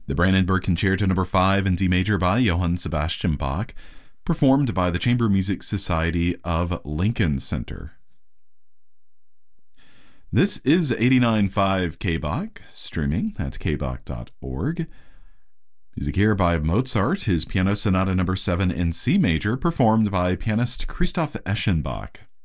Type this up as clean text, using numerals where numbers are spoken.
The Brandenburg Concerto No. 5 in D major by Johann Sebastian Bach, performed by the Chamber Music Society of Lincoln Center. This is 89.5 KBach, streaming at kbach.org. Music here by Mozart, his Piano Sonata No. 7 in C major, performed by pianist Christoph Eschenbach.